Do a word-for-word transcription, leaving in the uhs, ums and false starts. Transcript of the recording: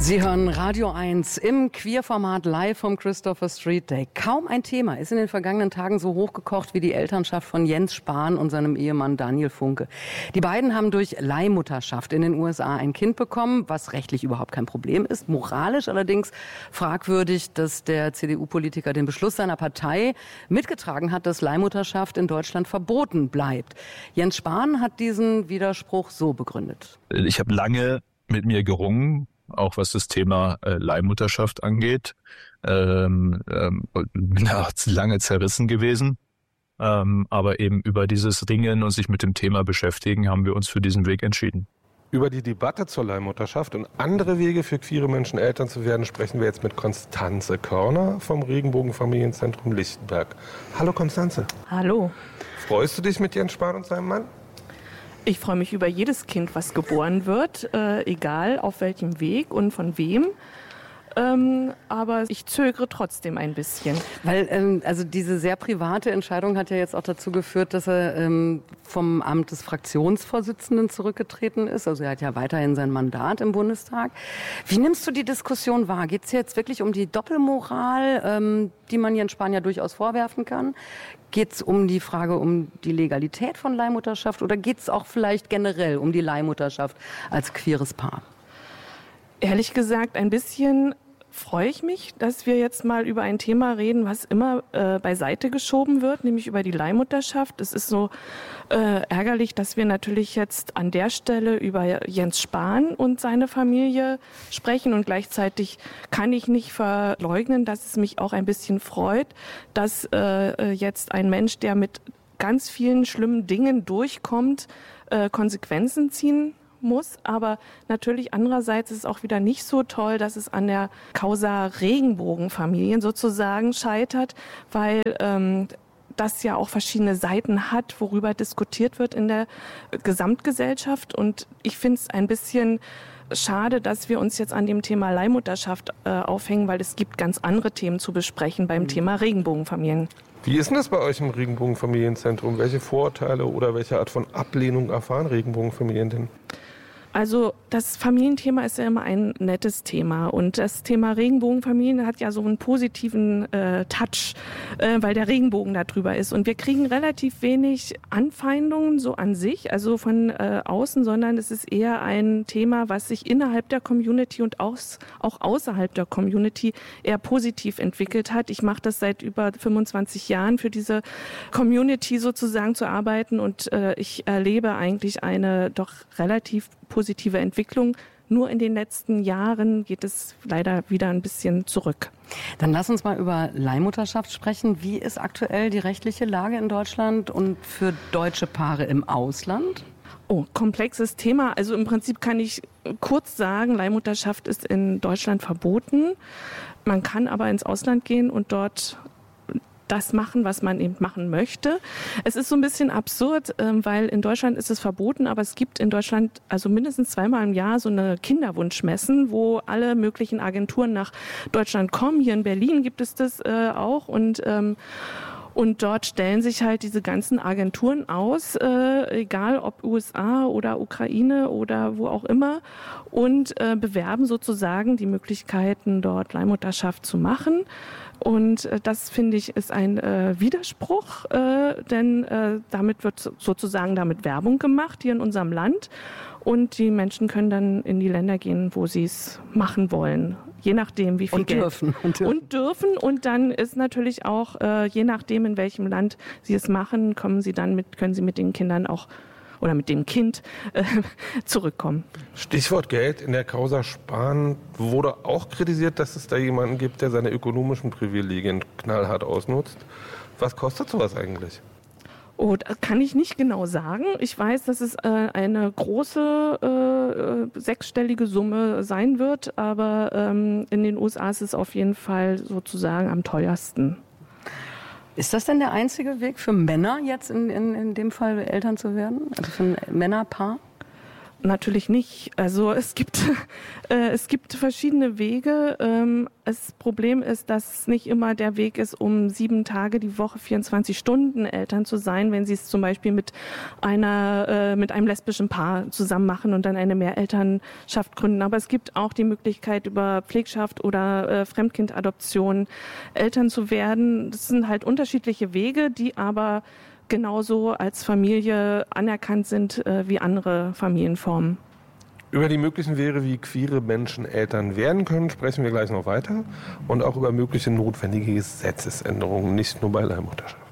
Sie hören Radio eins im Queerformat live vom Christopher Street Day. Kaum ein Thema ist in den vergangenen Tagen so hochgekocht wie die Elternschaft von Jens Spahn und seinem Ehemann Daniel Funke. Die beiden haben durch Leihmutterschaft in den U S A ein Kind bekommen, was rechtlich überhaupt kein Problem ist. Moralisch allerdings fragwürdig, dass der C D U-Politiker den Beschluss seiner Partei mitgetragen hat, dass Leihmutterschaft in Deutschland verboten bleibt. Jens Spahn hat diesen Widerspruch so begründet. Ich habe lange mit mir gerungen, auch was das Thema äh, Leihmutterschaft angeht. Ähm, ähm, bin da lange zerrissen gewesen. Ähm, aber eben über dieses Ringen und sich mit dem Thema beschäftigen, haben wir uns für diesen Weg entschieden. Über die Debatte zur Leihmutterschaft und andere Wege für queere Menschen Eltern zu werden, sprechen wir jetzt mit Konstanze Körner vom Regenbogenfamilienzentrum Lichtenberg. Hallo Konstanze. Hallo. Freust du dich mit Jens Spahn und seinem Mann? Ich freue mich über jedes Kind, was geboren wird, äh, egal auf welchem Weg und von wem. Ähm, aber ich zögere trotzdem ein bisschen. Weil ähm, also diese sehr private Entscheidung hat ja jetzt auch dazu geführt, dass er ähm, vom Amt des Fraktionsvorsitzenden zurückgetreten ist. Also er hat ja weiterhin sein Mandat im Bundestag. Wie nimmst du die Diskussion wahr? Geht es jetzt wirklich um die Doppelmoral, ähm, die man Jens Spahn ja durchaus vorwerfen kann? Geht es um die Frage um die Legalität von Leihmutterschaft oder geht es auch vielleicht generell um die Leihmutterschaft als queeres Paar? Ehrlich gesagt, ein bisschen freue ich mich, dass wir jetzt mal über ein Thema reden, was immer äh, beiseite geschoben wird, nämlich über die Leihmutterschaft. Es ist so äh, ärgerlich, dass wir natürlich jetzt an der Stelle über Jens Spahn und seine Familie sprechen und gleichzeitig kann ich nicht verleugnen, dass es mich auch ein bisschen freut, dass äh, jetzt ein Mensch, der mit ganz vielen schlimmen Dingen durchkommt, äh, Konsequenzen ziehen muss, aber natürlich andererseits ist es auch wieder nicht so toll, dass es an der Causa Regenbogenfamilien sozusagen scheitert, weil ähm, das ja auch verschiedene Seiten hat, worüber diskutiert wird in der Gesamtgesellschaft und ich finde es ein bisschen schade, dass wir uns jetzt an dem Thema Leihmutterschaft äh, aufhängen, weil es gibt ganz andere Themen zu besprechen beim mhm. Thema Regenbogenfamilien. Wie ist denn das bei euch im Regenbogenfamilienzentrum? Welche Vorurteile oder welche Art von Ablehnung erfahren Regenbogenfamilien denn? Also das Familienthema ist ja immer ein nettes Thema und das Thema Regenbogenfamilien hat ja so einen positiven äh, Touch, äh, weil der Regenbogen da drüber ist und wir kriegen relativ wenig Anfeindungen so an sich, also von äh, außen, sondern es ist eher ein Thema, was sich innerhalb der Community und aus, auch außerhalb der Community eher positiv entwickelt hat. Ich mache das seit über fünfundzwanzig Jahren für diese Community sozusagen zu arbeiten und äh, ich erlebe eigentlich eine doch relativ positive Entwicklung. Nur in den letzten Jahren geht es leider wieder ein bisschen zurück. Dann lass uns mal über Leihmutterschaft sprechen. Wie ist aktuell die rechtliche Lage in Deutschland und für deutsche Paare im Ausland? Oh, komplexes Thema. Also im Prinzip kann ich kurz sagen, Leihmutterschaft ist in Deutschland verboten. Man kann aber ins Ausland gehen und dort das machen, was man eben machen möchte. Es ist so ein bisschen absurd, weil in Deutschland ist es verboten, aber es gibt in Deutschland also mindestens zweimal im Jahr so eine Kinderwunschmessen, wo alle möglichen Agenturen nach Deutschland kommen. Hier in Berlin gibt es das äh, auch und ähm, Und dort stellen sich halt diese ganzen Agenturen aus, äh, egal ob U S A oder Ukraine oder wo auch immer, und äh, bewerben sozusagen die Möglichkeiten, dort Leihmutterschaft zu machen. Und äh, das, finde ich, ist ein äh, Widerspruch, äh, denn äh, damit wird sozusagen damit Werbung gemacht hier in unserem Land. Und die Menschen können dann in die Länder gehen, wo sie es machen wollen. Je nachdem, wie viel und Geld. Dürfen, und dürfen. Und dürfen. Und dann ist natürlich auch, äh, je nachdem, in welchem Land sie es machen, kommen sie dann mit, können sie mit den Kindern auch oder mit dem Kind äh, zurückkommen. Stichwort Geld. In der Causa Spahn wurde auch kritisiert, dass es da jemanden gibt, der seine ökonomischen Privilegien knallhart ausnutzt. Was kostet sowas eigentlich? Oh, das kann ich nicht genau sagen. Ich weiß, dass es äh, eine große äh, sechsstellige Summe sein wird, aber ähm, in den U S A ist es auf jeden Fall sozusagen am teuersten. Ist das denn der einzige Weg für Männer jetzt in, in, in dem Fall Eltern zu werden? Also für ein Männerpaar? Natürlich nicht. Also es gibt, äh, es gibt verschiedene Wege. Ähm, das Problem ist, dass nicht immer der Weg ist, um sieben Tage die Woche, vierundzwanzig Stunden Eltern zu sein, wenn sie es zum Beispiel mit einer, äh, mit einem lesbischen Paar zusammen machen und dann eine Mehrelternschaft gründen. Aber es gibt auch die Möglichkeit, über Pflegschaft oder äh, Fremdkindadoption Eltern zu werden. Das sind halt unterschiedliche Wege, die aber genauso als Familie anerkannt sind äh, wie andere Familienformen. Über die möglichen Wege, wie queere Menschen Eltern werden können, sprechen wir gleich noch weiter. Und auch über mögliche notwendige Gesetzesänderungen, nicht nur bei Leihmutterschaft.